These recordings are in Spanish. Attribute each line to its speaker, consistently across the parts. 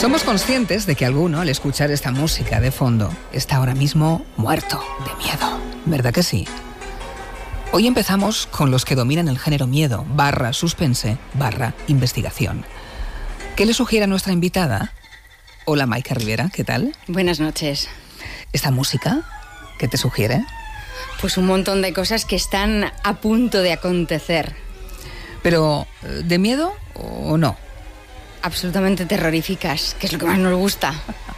Speaker 1: Somos conscientes de que alguno, al escuchar esta música de fondo, está ahora mismo muerto de miedo. ¿Verdad que sí? Hoy empezamos con los que dominan el género miedo, /suspense, /investigación. ¿Qué le sugiere a nuestra invitada? Hola, Maika Rivera, ¿qué tal?
Speaker 2: Buenas noches.
Speaker 1: ¿Esta música qué te sugiere?
Speaker 2: Pues un montón de cosas que están a punto de acontecer.
Speaker 1: ¿Pero de miedo o no?
Speaker 2: Absolutamente terroríficas, que es lo que más nos gusta.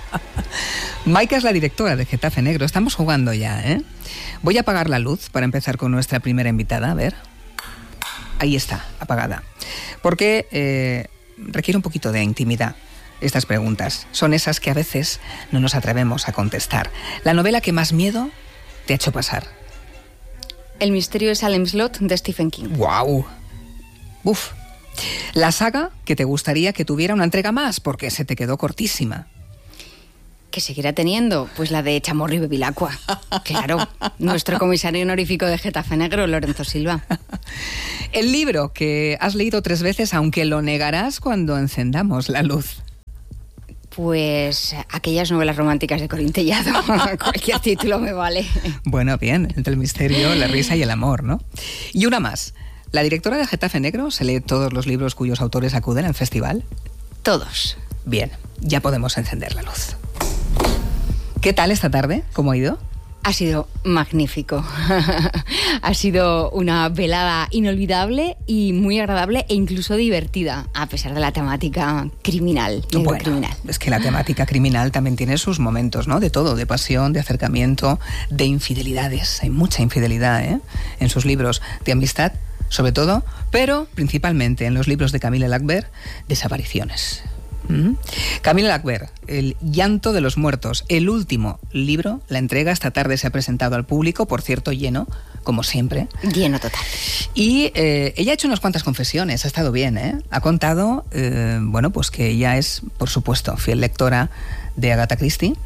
Speaker 1: Maika es la directora de Getafe Negro. Estamos jugando ya, ¿eh? Voy a apagar la luz para empezar con nuestra primera invitada. A ver. Ahí está, apagada. Porque requiere un poquito de intimidad estas preguntas. Son esas que a veces no nos atrevemos a contestar. La novela que más miedo te ha hecho pasar.
Speaker 2: El misterio de Salem Slot, de Stephen King.
Speaker 1: ¡Guau! ¡Uf! La saga que te gustaría que tuviera una entrega más, porque se te quedó cortísima.
Speaker 2: ¿Que seguirá teniendo? Pues la de Chamorro y Bevilacqua. Claro, nuestro comisario honorífico de Getafe Negro, Lorenzo Silva.
Speaker 1: El libro que has leído 3 veces, aunque lo negarás cuando encendamos la luz.
Speaker 2: Pues aquellas novelas románticas de Corín Tellado. Cualquier título me vale.
Speaker 1: Bueno, bien, entre el misterio, la risa y el amor, ¿no? Y una más. ¿La directora de Getafe Negro se lee todos los libros cuyos autores acuden al festival?
Speaker 2: Todos.
Speaker 1: Bien, ya podemos encender la luz. ¿Qué tal esta tarde? ¿Cómo ha ido?
Speaker 2: Ha sido magnífico. Ha sido una velada inolvidable y muy agradable e incluso divertida, a pesar de la temática criminal.
Speaker 1: Bueno,
Speaker 2: criminal.
Speaker 1: Es que la temática criminal también tiene sus momentos, ¿no? De todo, de pasión, de acercamiento, de infidelidades. Hay mucha infidelidad, ¿eh? En sus libros de amistad, sobre todo, pero principalmente en los libros de Camille Lagbert, desapariciones. Camille Lagbert, El llanto de los muertos, el último libro. La entrega esta tarde se ha presentado al público, por cierto, lleno, como siempre.
Speaker 2: Lleno total.
Speaker 1: Y ella ha hecho unas cuantas confesiones, ha estado bien, ¿eh? Ha contado, bueno, pues que ella es, por supuesto, fiel lectora de Agatha Christie.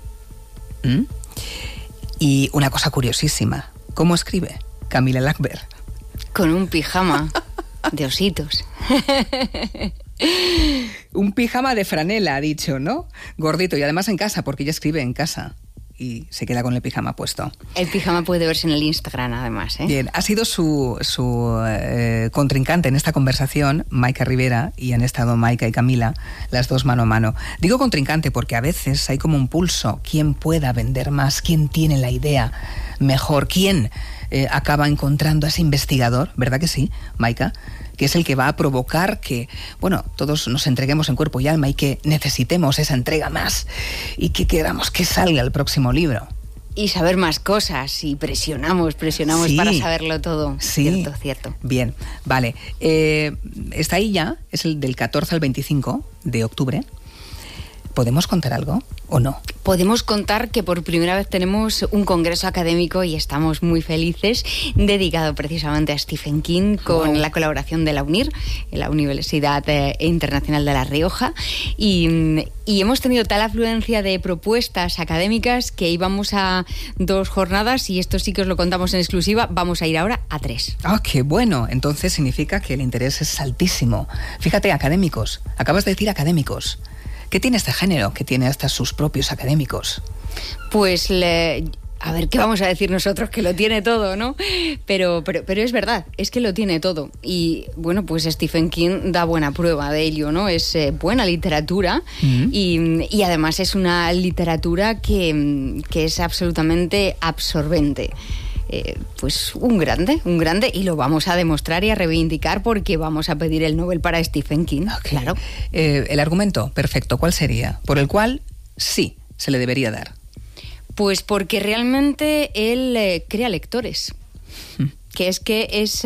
Speaker 1: Y una cosa curiosísima, ¿cómo escribe Camille Lagbert?
Speaker 2: Con un pijama de ositos.
Speaker 1: Un pijama de franela, ha dicho, ¿no? Gordito, y además en casa, porque ella escribe en casa y se queda con el pijama puesto.
Speaker 2: El pijama puede verse en el Instagram, además, ¿eh? Bien,
Speaker 1: ha sido su contrincante en esta conversación, Maika Rivera, y han estado Maika y Camila, las dos mano a mano. Digo contrincante porque a veces hay como un pulso. ¿Quién pueda vender más? ¿Quién tiene la idea mejor? ¿Quién acaba encontrando a ese investigador? ¿Verdad que sí, Maika? Que es el que va a provocar que, bueno, todos nos entreguemos en cuerpo y alma y que necesitemos esa entrega más y que queramos que salga el próximo libro.
Speaker 2: Y saber más cosas, y presionamos sí, para saberlo todo.
Speaker 1: Sí.
Speaker 2: Cierto.
Speaker 1: Bien, vale. Está ahí ya, es el del 14 al 25 de octubre. ¿Podemos contar algo o no?
Speaker 2: Podemos contar que por primera vez tenemos un congreso académico y estamos muy felices, dedicado precisamente a Stephen King, con la colaboración de la UNIR, la Universidad Internacional de La Rioja, y hemos tenido tal afluencia de propuestas académicas que íbamos a 2 jornadas, y esto sí que os lo contamos en exclusiva, vamos a ir ahora a 3.
Speaker 1: ¡Ah, qué bueno! Entonces significa que el interés es altísimo. Fíjate, académicos, acabas de decir académicos. ¿Qué tiene este género? ¿Qué tiene hasta sus propios académicos?
Speaker 2: Pues, a ver, ¿qué vamos a decir nosotros? Que lo tiene todo, ¿no? Pero es verdad, es que lo tiene todo. Y, bueno, pues Stephen King da buena prueba de ello, ¿no? Es buena literatura y además es una literatura que es absolutamente absorbente. Pues un grande, y lo vamos a demostrar y a reivindicar porque vamos a pedir el Nobel para Stephen King.
Speaker 1: Okay.
Speaker 2: Claro.
Speaker 1: El argumento, perfecto, ¿cuál sería? Por el cual sí se le debería dar.
Speaker 2: Pues porque realmente él crea lectores. Que es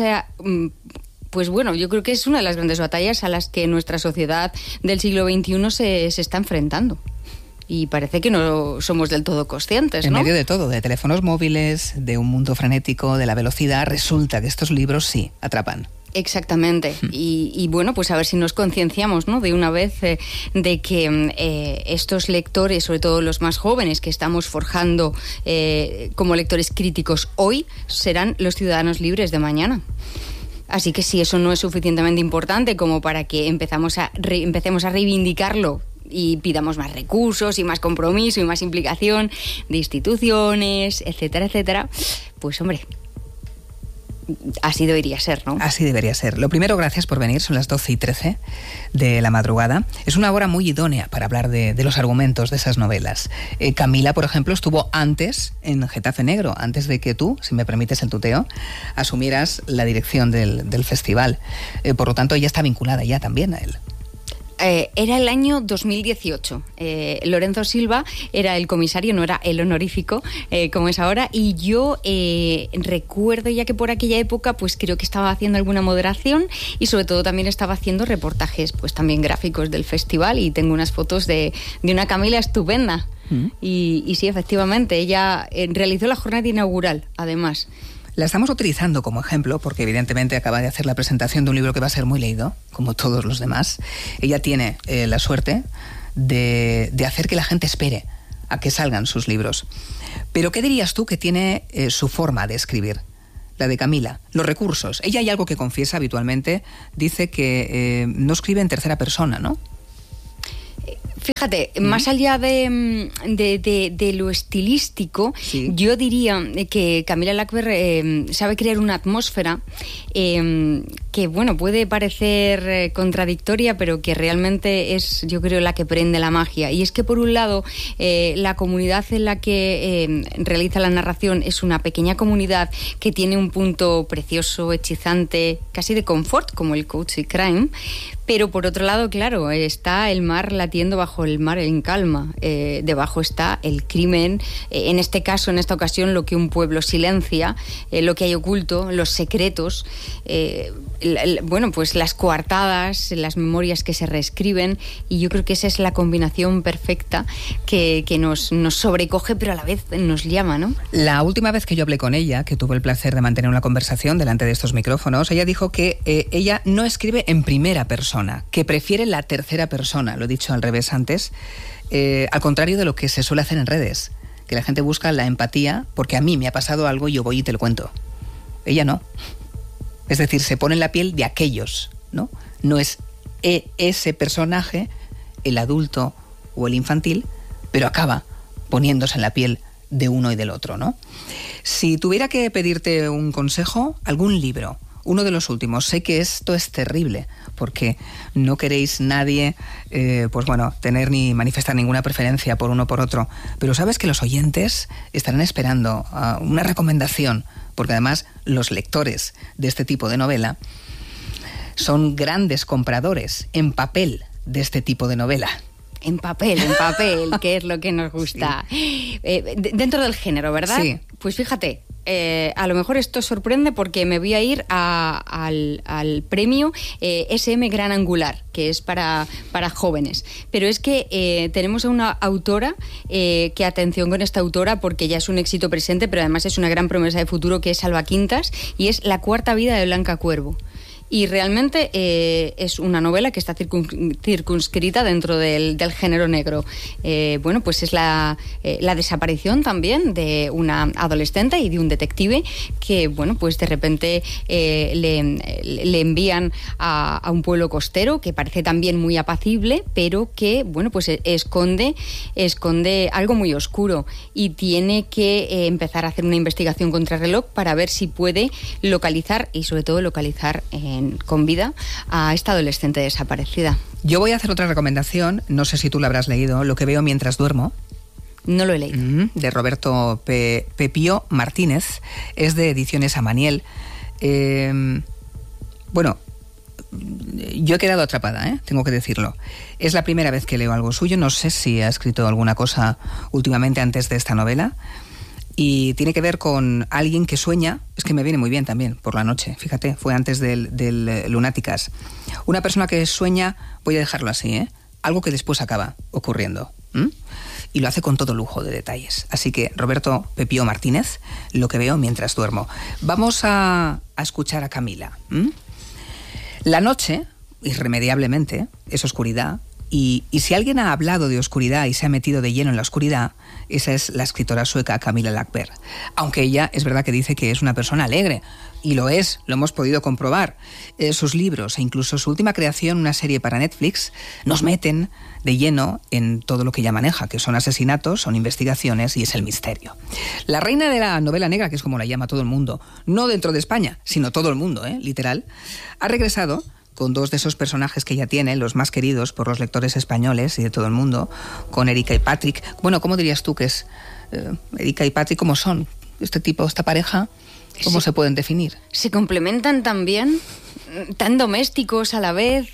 Speaker 2: pues bueno, yo creo que es una de las grandes batallas a las que nuestra sociedad del siglo XXI se está enfrentando. Y parece que no somos del todo conscientes, ¿no?
Speaker 1: En medio de todo, de teléfonos móviles, de un mundo frenético, de la velocidad, resulta que estos libros sí atrapan.
Speaker 2: Exactamente. Y bueno, pues a ver si nos concienciamos, ¿no? De una vez de que estos lectores, sobre todo los más jóvenes que estamos forjando como lectores críticos hoy, serán los ciudadanos libres de mañana. Así que si eso no es suficientemente importante como para que empecemos a reivindicarlo y pidamos más recursos y más compromiso y más implicación de instituciones, etcétera, etcétera, pues hombre, así debería ser, ¿no?
Speaker 1: Así debería ser. Lo primero, gracias por venir, son las 12:13 de la madrugada. Es una hora muy idónea para hablar de los argumentos de esas novelas. Camila, por ejemplo, estuvo antes en Getafe Negro, antes de que tú, si me permites el tuteo, asumieras la dirección del festival. Por lo tanto, ella está vinculada ya también a él.
Speaker 2: Era el año 2018. Lorenzo Silva era el comisario, no era el honorífico, como es ahora, y yo recuerdo ya que por aquella época pues creo que estaba haciendo alguna moderación y sobre todo también estaba haciendo reportajes pues también gráficos del festival, y tengo unas fotos de una Camila estupenda. Y sí, efectivamente, ella realizó la jornada inaugural, además.
Speaker 1: La estamos utilizando como ejemplo porque evidentemente acaba de hacer la presentación de un libro que va a ser muy leído, como todos los demás. Ella tiene la suerte de hacer que la gente espere a que salgan sus libros. Pero ¿qué dirías tú que tiene su forma de escribir? La de Camila, los recursos. Ella, hay algo que confiesa habitualmente, dice que no escribe en tercera persona, ¿no?
Speaker 2: Fíjate, más allá de lo estilístico, sí, yo diría que Camila Lackberg sabe crear una atmósfera que, bueno, puede parecer contradictoria, pero que realmente es, yo creo, la que prende la magia. Y es que, por un lado, la comunidad en la que realiza la narración es una pequeña comunidad que tiene un punto precioso, hechizante, casi de confort, como el Cozy Crime. Pero por otro lado, claro, está el mar latiendo bajo el mar en calma. Debajo está el crimen, en este caso, en esta ocasión, lo que un pueblo silencia, lo que hay oculto, los secretos, bueno, pues las coartadas, las memorias que se reescriben, y yo creo que esa es la combinación perfecta que nos sobrecoge, pero a la vez nos llama, ¿no?
Speaker 1: La última vez que yo hablé con ella, que tuve el placer de mantener una conversación delante de estos micrófonos, ella dijo que ella no escribe en primera persona, que prefiere la tercera persona, lo he dicho al revés antes, al contrario de lo que se suele hacer en redes, que la gente busca la empatía porque a mí me ha pasado algo y yo voy y te lo cuento. Ella no. Es decir, se pone en la piel de aquellos, ¿no? No es ese personaje, el adulto o el infantil, pero acaba poniéndose en la piel de uno y del otro, ¿no? Si tuviera que pedirte un consejo, algún libro, uno de los últimos. Sé que esto es terrible porque no queréis nadie, pues bueno, tener ni manifestar ninguna preferencia por uno o por otro, pero sabes que los oyentes estarán esperando una recomendación, porque además los lectores de este tipo de novela son grandes compradores en papel de este tipo de novela.
Speaker 2: En papel, que es lo que nos gusta. Sí. Dentro del género, ¿verdad?
Speaker 1: Sí.
Speaker 2: Pues fíjate, a lo mejor esto sorprende porque me voy a ir al premio SM Gran Angular, que es para jóvenes. Pero es que tenemos a una autora, que atención con esta autora, porque ya es un éxito presente, pero además es una gran promesa de futuro, que es Alba Quintas, y es La cuarta vida de Blanca Cuervo. Y realmente es una novela que está circunscrita dentro del género negro. Bueno, pues es la desaparición también de una adolescente y de un detective que, bueno, pues de repente le envían a un pueblo costero que parece también muy apacible, pero que, bueno, pues esconde algo muy oscuro, y tiene que empezar a hacer una investigación contrarreloj para ver si puede localizar, y sobre todo localizar con vida, a esta adolescente desaparecida.
Speaker 1: Yo voy a hacer otra recomendación, no sé si tú la habrás leído, Lo que veo mientras duermo.
Speaker 2: No lo he leído.
Speaker 1: De Roberto Pepío Martínez, es de Ediciones Amaniel. Bueno, yo he quedado atrapada, tengo que decirlo. Es la primera vez que leo algo suyo, no sé si ha escrito alguna cosa últimamente antes de esta novela. Y tiene que ver con alguien que sueña, es que me viene muy bien también, por la noche, fíjate, fue antes del Lunáticas. Una persona que sueña, voy a dejarlo así, algo que después acaba ocurriendo. Y lo hace con todo lujo de detalles. Así que, Roberto Pepío Martínez, Lo que veo mientras duermo. Vamos a escuchar a Camila. La noche, irremediablemente, es oscuridad, Y si alguien ha hablado de oscuridad y se ha metido de lleno en la oscuridad, esa es la escritora sueca Camilla Läckberg. Aunque ella es verdad que dice que es una persona alegre, y lo es, lo hemos podido comprobar. Sus libros e incluso su última creación, una serie para Netflix, nos meten de lleno en todo lo que ella maneja, que son asesinatos, son investigaciones y es el misterio. La reina de la novela negra, que es como la llama todo el mundo, no dentro de España, sino todo el mundo, literal, ha regresado con dos de esos personajes que ella tiene, los más queridos por los lectores españoles y de todo el mundo, con Erika y Patrick. Bueno, ¿cómo dirías tú que es Erika y Patrick? ¿Cómo son este tipo, esta pareja? ¿Cómo se pueden definir?
Speaker 2: Se complementan también, tan domésticos a la vez,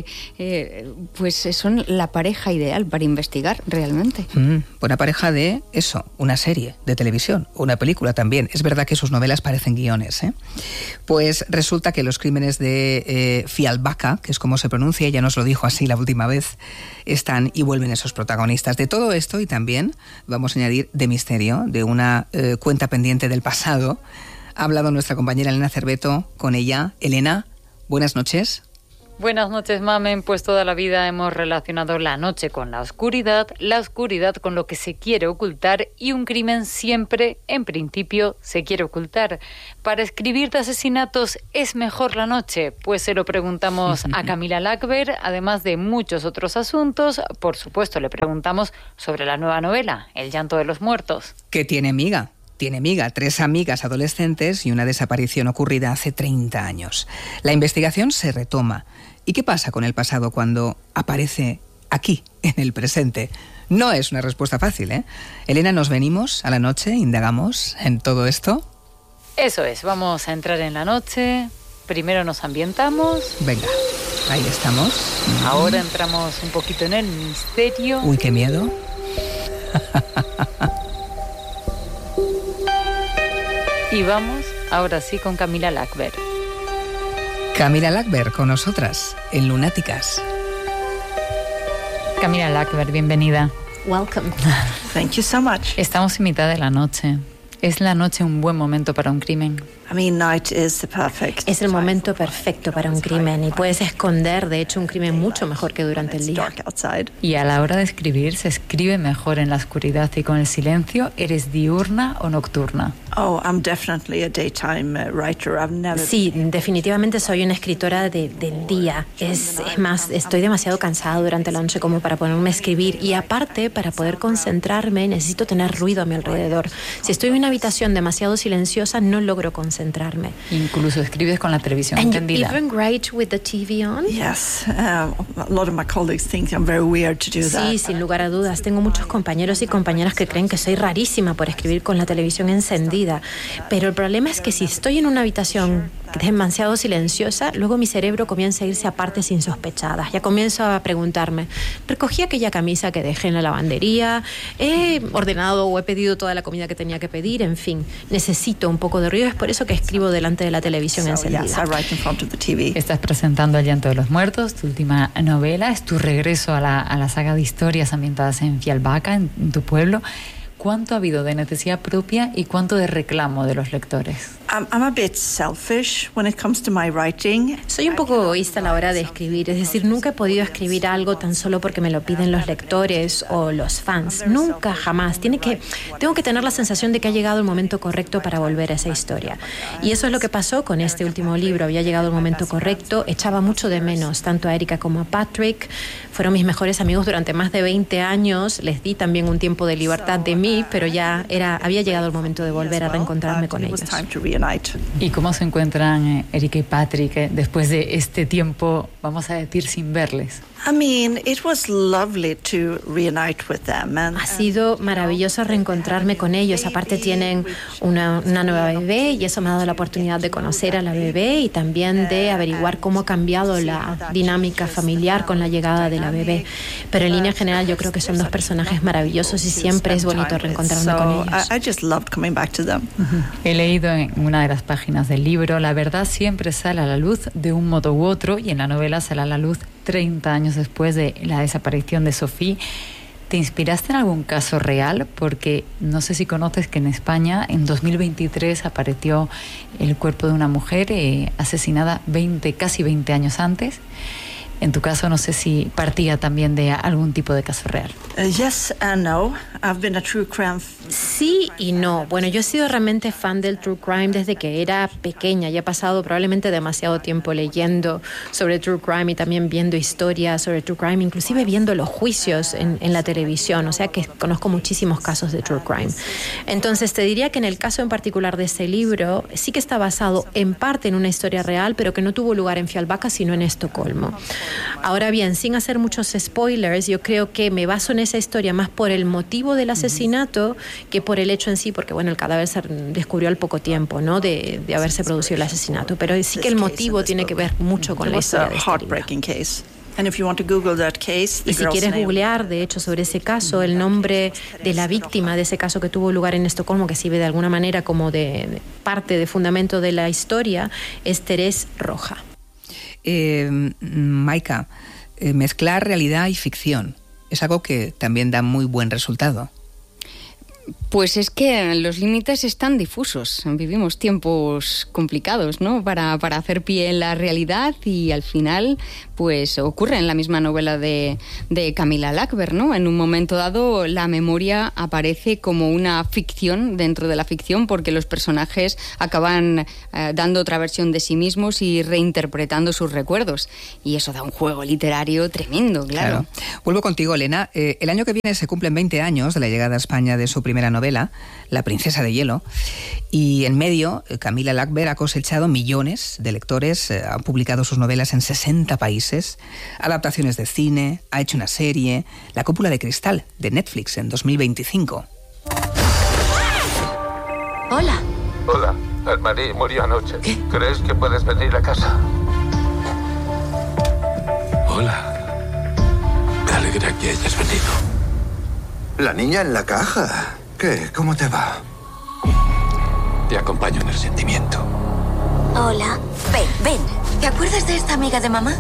Speaker 2: pues son la pareja ideal para investigar realmente.
Speaker 1: Buena pareja de eso, una serie de televisión, o una película también. Es verdad que sus novelas parecen guiones, Pues resulta que los crímenes de Fialbaka, que es como se pronuncia, ella nos lo dijo así la última vez, están y vuelven esos protagonistas. De todo esto y también, vamos a añadir, de misterio, de una cuenta pendiente del pasado. Ha hablado nuestra compañera Elena Cerveto con ella. Elena, buenas noches.
Speaker 3: Buenas noches, Mamen. Pues toda la vida hemos relacionado la noche con la oscuridad con lo que se quiere ocultar y un crimen siempre, en principio, se quiere ocultar. ¿Para escribir de asesinatos es mejor la noche? Pues se lo preguntamos a Camilla Läckberg, además de muchos otros asuntos. Por supuesto, le preguntamos sobre la nueva novela, El llanto de los muertos.
Speaker 1: ¿Qué tiene amiga? Tiene amiga, 3 amigas adolescentes y una desaparición ocurrida hace 30 años. La investigación se retoma. ¿Y qué pasa con el pasado cuando aparece aquí, en el presente? No es una respuesta fácil, Elena, ¿nos venimos a la noche? ¿Indagamos en todo esto?
Speaker 3: Eso es, vamos a entrar en la noche. Primero nos ambientamos.
Speaker 1: Venga, ahí estamos.
Speaker 3: Ahora entramos un poquito en el misterio.
Speaker 1: Uy, qué miedo.
Speaker 3: Y vamos, ahora sí, con Camilla Läckberg.
Speaker 1: Camilla Läckberg con nosotras, en Lunáticas.
Speaker 3: Camilla Läckberg, bienvenida.
Speaker 4: Welcome.
Speaker 5: Thank you so much.
Speaker 3: Estamos en mitad de la noche. ¿Es la noche un buen momento para un crimen?
Speaker 4: Es el momento perfecto para un crimen y puedes esconder, de hecho, un crimen mucho mejor que durante el día.
Speaker 3: Y a la hora de escribir, ¿se escribe mejor en la oscuridad y con el silencio? ¿Eres diurna o nocturna?
Speaker 4: Sí, definitivamente soy una escritora del día. Es más, estoy demasiado cansada durante la noche como para ponerme a escribir y aparte, para poder concentrarme, necesito tener ruido a mi alrededor. Si estoy en una habitación demasiado silenciosa, no logro concentrarme.
Speaker 3: Incluso escribes con la televisión encendida.
Speaker 4: And you even write with the TV on?
Speaker 5: Yes, a lot of my colleagues think I'm very weird to do that.
Speaker 4: Sí, sin lugar a dudas. Tengo muchos compañeros y compañeras que creen que soy rarísima por escribir con la televisión encendida. Pero el problema es que si estoy en una habitación demasiado silenciosa, luego mi cerebro comienza a irse a partes insospechadas. Ya comienzo a preguntarme, recogí aquella camisa que dejé en la lavandería, he ordenado o he pedido toda la comida que tenía que pedir, en fin, necesito un poco de ruido, es por eso que escribo delante de la televisión encendida.
Speaker 5: Yes, I write in front of the TV.
Speaker 3: Estás presentando El llanto de los muertos, tu última novela, es tu regreso a la saga de historias ambientadas en Fialbaka, en tu pueblo. ¿Cuánto ha habido de necesidad propia y cuánto de reclamo de los lectores?
Speaker 5: I'm a bit selfish when it comes to my writing.
Speaker 4: Soy un poco egoísta a la hora de escribir, es decir, nunca he podido escribir algo tan solo porque me lo piden los lectores o los fans. Nunca, jamás. Tengo que tener la sensación de que ha llegado el momento correcto para volver a esa historia. Y eso es lo que pasó con este último libro. Había llegado el momento correcto, echaba mucho de menos tanto a Erika como a Patrick. Fueron mis mejores amigos durante más de 20 años. Les di también un tiempo de libertad de mí, pero ya había llegado el momento de volver a reencontrarme con ellos.
Speaker 3: ¿Y cómo se encuentran Erika y Patrick después de este tiempo, vamos a decir, sin verles?
Speaker 5: It was lovely to reunite with them.
Speaker 4: Ha sido maravilloso reencontrarme con ellos. Aparte tienen una nueva bebé y eso me ha dado la oportunidad de conocer a la bebé y también de averiguar cómo ha cambiado la dinámica familiar con la llegada de la bebé. Pero en línea general yo creo que son dos personajes maravillosos y siempre es bonito reencontrarme con ellos.
Speaker 5: I just loved coming back to them.
Speaker 3: He leído en una de las páginas del libro, la verdad siempre sale a la luz de un modo u otro y en la novela sale a la luz 30 años después de la desaparición de Sophie. ¿Te inspiraste en algún caso real? Porque no sé si conoces que en España en 2023 apareció el cuerpo de una mujer asesinada casi 20 años antes.
Speaker 6: En tu caso, no sé si partía también de algún tipo de caso real.
Speaker 5: Yes and no. I've been a true crime.
Speaker 4: Sí y no. Bueno, yo he sido realmente fan del true crime desde que era pequeña y he pasado probablemente demasiado tiempo leyendo sobre true crime y también viendo historias sobre true crime, inclusive viendo los juicios en la televisión, o sea que conozco muchísimos casos de true crime. Entonces te diría que en el caso en particular de este libro sí que está basado en parte en una historia real, pero que no tuvo lugar en Fjällbacka sino en Estocolmo. Ahora bien, sin hacer muchos spoilers, yo creo que me baso en esa historia más por el motivo del asesinato que por el hecho en sí, porque bueno, el cadáver se descubrió al poco tiempo, ¿no? de haberse producido el asesinato, pero sí que el motivo tiene que ver mucho con la historia de este libro. Y si quieres googlear, de hecho, sobre ese caso, el nombre de la víctima de ese caso que tuvo lugar en Estocolmo, que sirve de alguna manera como de parte, de fundamento de la historia, es Teresa Roja.
Speaker 1: Maika, mezclar realidad y ficción es algo que también da muy buen resultado.
Speaker 2: Pues es que los límites están difusos. Vivimos tiempos complicados, ¿no? Para hacer pie en la realidad y al final, pues ocurre en la misma novela de Camilla Läckberg, ¿no? En un momento dado la memoria aparece como una ficción dentro de la ficción porque los personajes acaban dando otra versión de sí mismos y reinterpretando sus recuerdos. Y eso da un juego literario tremendo, claro.
Speaker 1: Vuelvo contigo, Elena. El año que viene se cumplen 20 años de la llegada a España de su primera novela, La princesa de hielo, y en medio Camilla Läckberg ha cosechado millones de lectores, ha publicado sus novelas en 60 países, adaptaciones de cine, ha hecho una serie, La cúpula de cristal, de Netflix en 2025.
Speaker 7: Hola.
Speaker 8: Hola, Anne-Marie murió anoche.
Speaker 7: ¿Qué?
Speaker 8: ¿Crees que puedes venir a casa? Hola. Me alegra que hayas venido.
Speaker 9: La niña en la caja. ¿Qué? ¿Cómo te va?
Speaker 8: Te acompaño en el sentimiento.
Speaker 7: Hola. Ven. ¿Te acuerdas de esta amiga de mamá?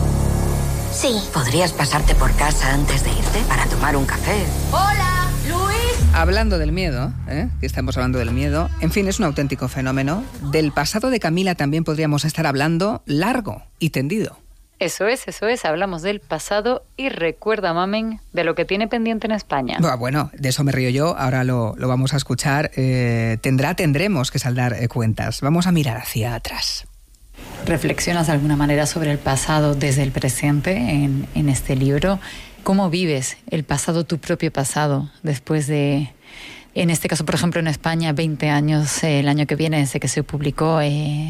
Speaker 7: Sí. ¿Podrías pasarte por casa antes de irte para tomar un café? ¡Hola, Luis!
Speaker 1: Hablando del miedo, que estamos hablando del miedo, en fin, es un auténtico fenómeno. Del pasado de Camila también podríamos estar hablando largo y tendido.
Speaker 3: Eso es, hablamos del pasado y recuerda, Mamen, de lo que tiene pendiente en España.
Speaker 1: Bueno, de eso me río yo, ahora lo vamos a escuchar. Tendremos que saldar cuentas. Vamos a mirar hacia atrás.
Speaker 6: ¿Reflexionas de alguna manera sobre el pasado desde el presente en este libro? ¿Cómo vives el pasado, tu propio pasado, después de, en este caso, por ejemplo, en España, 20 años, el año que viene, desde que se publicó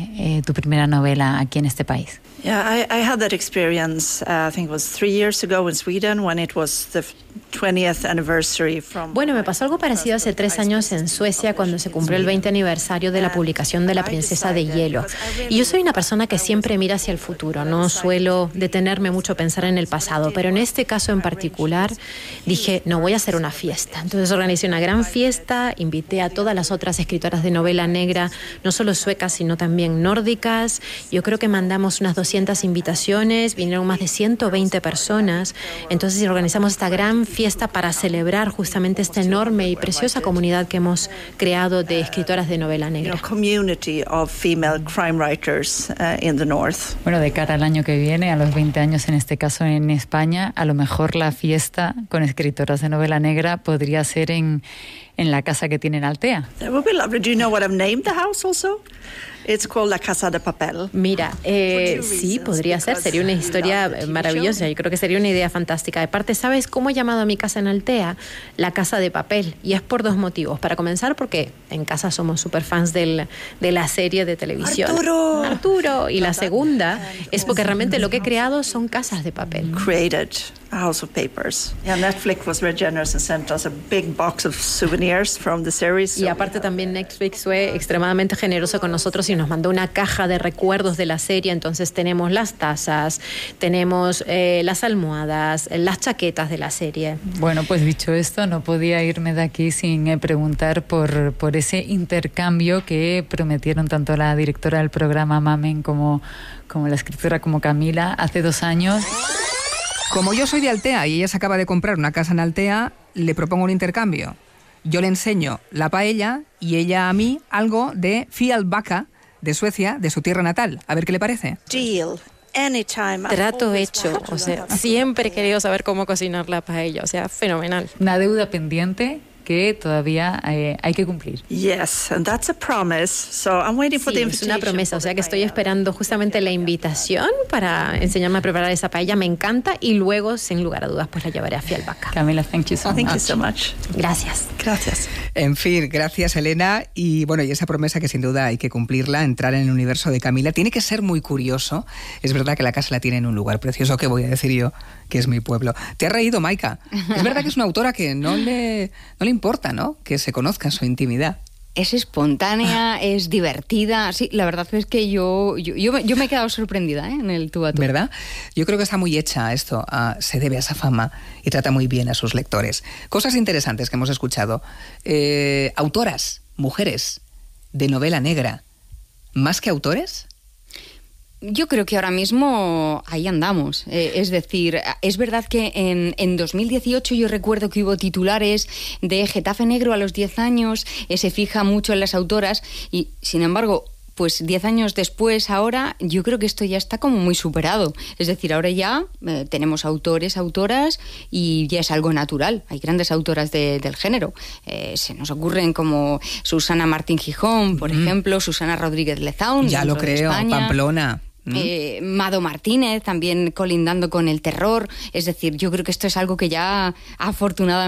Speaker 6: tu primera novela aquí en este país?
Speaker 5: Yeah, I had that experience, I think it was 3 years ago in Sweden when it was the 20th anniversary from...
Speaker 4: Bueno, me pasó algo parecido hace 3 años en Suecia cuando se cumplió el 20 aniversario de la publicación de La princesa de hielo. Y yo soy una persona que siempre mira hacia el futuro, no suelo detenerme mucho a pensar en el pasado, pero en este caso en particular dije, no, voy a hacer una fiesta. Entonces organicé una gran fiesta, invité a todas las otras escritoras de novela negra, no solo suecas, sino también nórdicas. Yo creo que mandamos unas 200 invitaciones, vinieron más de 120 personas. Entonces organizamos esta gran fiesta para celebrar justamente esta enorme y preciosa comunidad que hemos creado de escritoras de novela negra.
Speaker 5: Community of female crime writers in the north.
Speaker 6: Bueno, de cara al año que viene, a los 20 años en este caso en España, a lo mejor la fiesta con escritoras de novela negra podría ser en la casa que tiene en Altea.
Speaker 5: That would be lovely. Do you know what I've named the house also? It's called La Casa de Papel.
Speaker 4: Mira, sí, podría ser. Sería una historia maravillosa. Yo creo que sería una idea fantástica. Aparte, ¿sabes cómo he llamado a mi casa en Altea? La Casa de Papel. Y es por 2 motivos. Para comenzar, porque en casa somos súper fans de la serie de televisión. ¡Arturo! Y la segunda es porque realmente lo que he creado son casas de papel.
Speaker 5: Created a house of papers. Yeah, Netflix was very generous and sent us a big box of souvenirs from the series.
Speaker 4: Y aparte también Netflix fue extremadamente generoso con nosotros y nos mandó una caja de recuerdos de la serie. Entonces tenemos las tazas, tenemos las almohadas, las chaquetas de la serie.
Speaker 6: Bueno, pues dicho esto, no podía irme de aquí sin preguntar por ese intercambio que prometieron tanto la directora del programa Mamen como la escritora como Camila hace 2 años.
Speaker 1: Como yo soy de Altea y ella se acaba de comprar una casa en Altea, le propongo un intercambio. Yo le enseño la paella y ella a mí algo de Fjällbacka, de Suecia, de su tierra natal. A ver qué le parece.
Speaker 5: Deal.
Speaker 4: Trato hecho, o sea, siempre he querido saber cómo cocinar la paella, o sea, fenomenal.
Speaker 6: Una deuda pendiente que todavía hay que cumplir.
Speaker 5: Yes, and that's a promise. So I'm waiting for the
Speaker 4: Es una
Speaker 5: invitation.
Speaker 4: promesa, o sea que estoy esperando justamente la invitación para enseñarme a preparar esa paella. Me encanta y luego, sin lugar a dudas, pues la llevaré a Fialbaca.
Speaker 6: Camila, thank you so much.
Speaker 5: Thank you so much.
Speaker 4: Gracias.
Speaker 5: Gracias.
Speaker 1: En fin, gracias Elena. Y bueno, y esa promesa que sin duda hay que cumplirla, entrar en el universo de Camila, tiene que ser muy curioso. Es verdad que la casa la tiene en un lugar precioso, que voy a decir yo, que es mi pueblo. Te has reído, Maika. Es verdad que es una autora que no le importa, ¿no?, que se conozca su intimidad.
Speaker 2: Es espontánea, es divertida. Sí, la verdad es que yo me he quedado sorprendida en el tú a tú.
Speaker 1: ¿Verdad? Yo creo que está muy hecha esto, se debe a esa fama y trata muy bien a sus lectores. Cosas interesantes que hemos escuchado. Autoras, mujeres, de novela negra, ¿más que autores?
Speaker 2: Yo creo que ahora mismo ahí andamos. Es decir, es verdad que en 2018 yo recuerdo que hubo titulares de Getafe Negro a los 10 años, se fija mucho en las autoras y, sin embargo, pues 10 años después, ahora, yo creo que esto ya está como muy superado. Es decir, ahora ya tenemos autores, autoras y ya es algo natural. Hay grandes autoras del género. Se nos ocurren como Susana Martín Gijón, por ejemplo, Susana Rodríguez Lezaun.
Speaker 1: Ya lo creo, Pamplona.
Speaker 2: Mado Martínez, también colindando con el terror. Es decir, yo creo que esto es algo que ya afortunadamente